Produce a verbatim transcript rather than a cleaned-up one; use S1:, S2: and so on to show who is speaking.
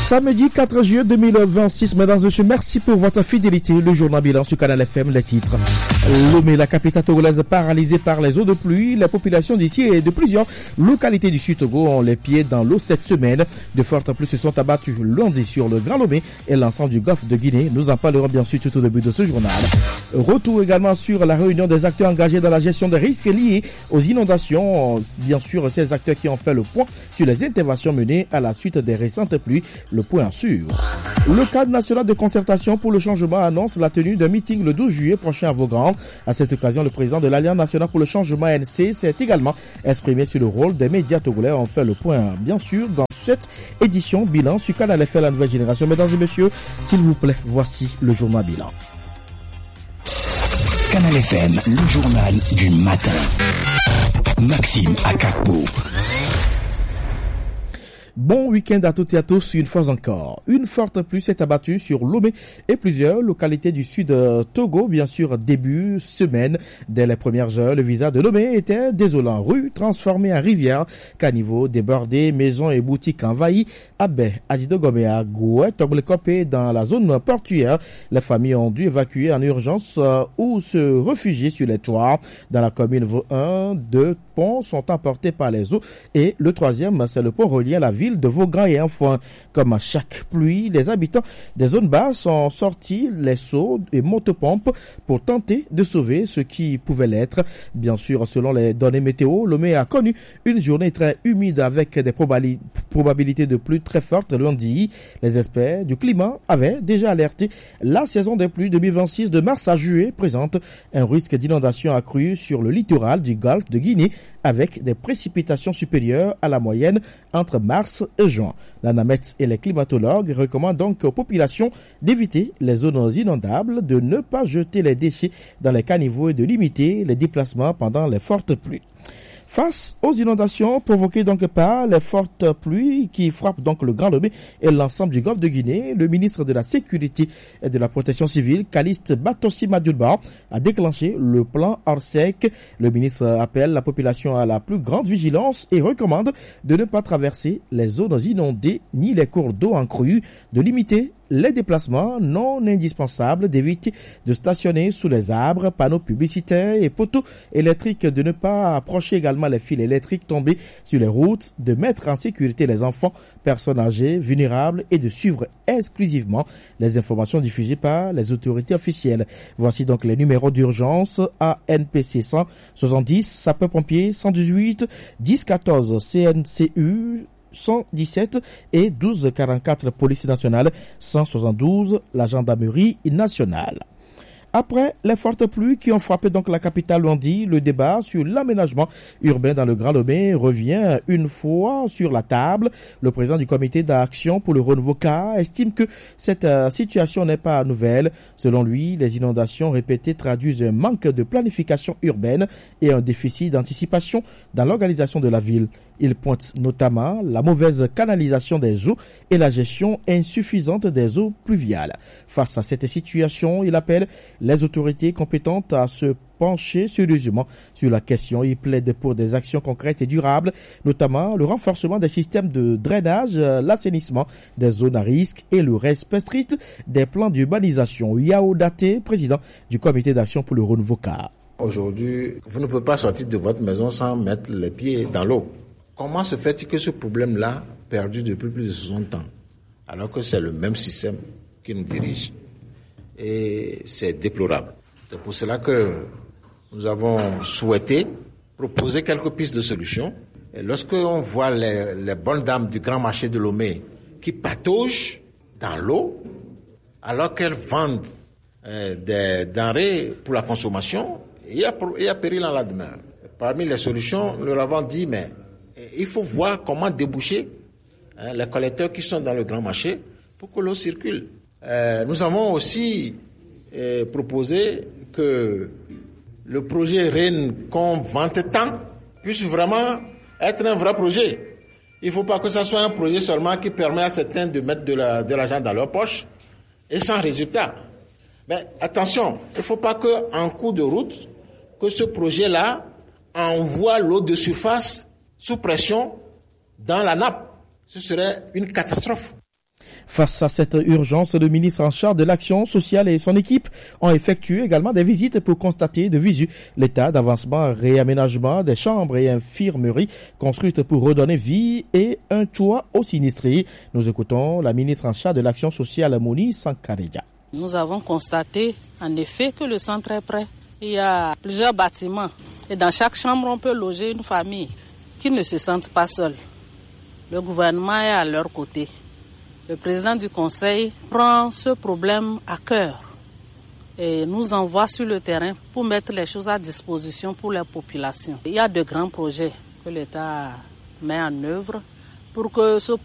S1: Samedi quatre juillet deux mille vingt-six, mesdames et messieurs, merci pour votre fidélité. Le journal bilan sur Canal F M, les titres. Lomé, la capitale togolaise paralysée par les eaux de pluie. La population d'ici et de plusieurs localités du Sud Togo ont les pieds dans l'eau cette semaine. De fortes pluies se sont abattues lundi sur le Grand Lomé et l'ensemble du golfe de Guinée. Nous en parlerons bien sûr tout au début de ce journal. Retour également sur la réunion des acteurs engagés dans la gestion des risques liés aux inondations. Bien sûr, ces acteurs qui ont fait le point sur les interventions menées à la suite des récentes pluies. Le point sûr. Le cadre national de concertation pour le changement annonce la tenue d'un meeting le douze juillet prochain à Vaughan. À cette occasion, le président de l'Alliance nationale pour le changement N C s'est également exprimé sur le rôle des médias togolais. On fait le point, bien sûr, dans cette édition bilan sur Canal F M, la nouvelle génération. Mesdames et messieurs, s'il vous plaît, voici le journal bilan.
S2: Canal F M, le journal du matin. Maxime Akakbo.
S1: Bon week-end à toutes et à tous, une fois encore. Une forte pluie s'est abattue sur Lomé et plusieurs localités du sud Togo, bien sûr, début semaine. Dès les premières heures, le visage de Lomé était désolant. Rue transformée en rivière, caniveaux débordés, maisons et boutiques envahies. Abé, Adidogomea, Goué, Toglekopé, dans la zone portuaire, les familles ont dû évacuer en urgence euh, ou se réfugier sur les toits. Dans la commune un, deux ponts sont emportés par les eaux et le troisième, c'est le pont relié à la ville de Vaughan et Enfouin. Comme à chaque pluie, les habitants des zones basses ont sorti les seaux et motopompes pour tenter de sauver ce qui pouvait l'être. Bien sûr, selon les données météo, Lomé a connu une journée très humide avec des probali- probabilités de pluie très fortes lundi. Les experts du climat avaient déjà alerté. La saison des pluies deux mille vingt-six de mars à juillet présente un risque d'inondation accru sur le littoral du golfe de Guinée avec des précipitations supérieures à la moyenne entre mars et juin. La NAMET et les climatologues recommandent donc aux populations d'éviter les zones inondables, de ne pas jeter les déchets dans les caniveaux et de limiter les déplacements pendant les fortes pluies. Face aux inondations provoquées donc par les fortes pluies qui frappent donc le Grand Lomé et l'ensemble du golfe de Guinée, le ministre de la Sécurité et de la Protection civile, Caliste Batossi Madjoulba, a déclenché le plan Orsec. Le ministre appelle la population à la plus grande vigilance et recommande de ne pas traverser les zones inondées ni les cours d'eau en crue, de limiter les déplacements non indispensables, d'éviter de stationner sous les arbres, panneaux publicitaires et poteaux électriques, de ne pas approcher également les fils électriques tombés sur les routes, de mettre en sécurité les enfants, personnes âgées, vulnérables et de suivre exclusivement les informations diffusées par les autorités officielles. Voici donc les numéros d'urgence: A N P C cent soixante-dix, sapeurs-pompiers cent dix-huit, dix quatorze C N C U cent dix-sept et douze quarante-quatre police nationale, cent soixante-douze la gendarmerie nationale. Après les fortes pluies qui ont frappé donc la capitale lundi, le débat sur l'aménagement urbain dans le Grand Lomé revient une fois sur la table. Le président du comité d'action pour le renouveau K estime que cette euh, situation n'est pas nouvelle. Selon lui, les inondations répétées traduisent un manque de planification urbaine et un déficit d'anticipation dans l'organisation de la ville. Il pointe notamment la mauvaise canalisation des eaux et la gestion insuffisante des eaux pluviales. Face à cette situation, il appelle les autorités compétentes à se pencher sérieusement sur la question. Il plaide pour des actions concrètes et durables, notamment le renforcement des systèmes de drainage, l'assainissement des zones à risque et le respect strict des plans d'urbanisation. Yao Daté, président du comité d'action pour le renouveau K.
S3: Aujourd'hui, vous ne pouvez pas sortir de votre maison sans mettre les pieds dans l'eau. Comment se fait-il que ce problème-là perdure depuis plus de soixante ans, alors que c'est le même système qui nous dirige? Et c'est déplorable. C'est pour cela que nous avons souhaité proposer quelques pistes de solutions. Et lorsque on voit les, les bonnes dames du grand marché de Lomé qui pataugent dans l'eau, alors qu'elles vendent euh, des denrées pour la consommation, il y a, il y a péril en la demeure. Parmi les solutions, nous leur avons dit, mais il faut voir comment déboucher hein, les collecteurs qui sont dans le grand marché pour que l'eau circule. Euh, nous avons aussi euh, proposé que le projet R E N qu'on vante tant puisse vraiment être un vrai projet. Il ne faut pas que ce soit un projet seulement qui permet à certains de mettre de, la, de l'argent dans leur poche et sans résultat. Mais attention, il ne faut pas qu'en cours de route, que ce projet-là envoie l'eau de surface sous pression dans la nappe. Ce serait une catastrophe.
S1: Face à cette urgence, le ministre en charge de l'action sociale et son équipe ont effectué également des visites pour constater de visu l'état d'avancement, réaménagement des chambres et infirmeries construites pour redonner vie et un toit aux sinistrés. Nous écoutons la ministre en charge de l'action sociale, Moni Sankareja.
S4: Nous avons constaté en effet que le centre est prêt. Il y a plusieurs bâtiments et dans chaque chambre on peut loger une famille qui ne se sentent pas seuls. Le gouvernement est à leur côté. Le président du conseil prend ce problème à cœur et nous envoie sur le terrain pour mettre les choses à disposition pour les populations. Il y a de grands projets que l'État met en œuvre pour que ce